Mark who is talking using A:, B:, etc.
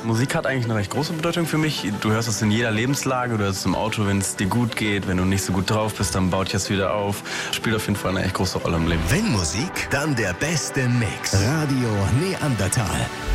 A: Musik hat eigentlich eine recht große Bedeutung für mich. Du hörst es in jeder Lebenslage, du hörst es im Auto, wenn es dir gut geht, wenn du nicht so gut drauf bist, dann baut dich das wieder auf. Spielt auf jeden Fall eine echt große Rolle im Leben.
B: Wenn Musik, dann der beste Mix. Radio Neandertal.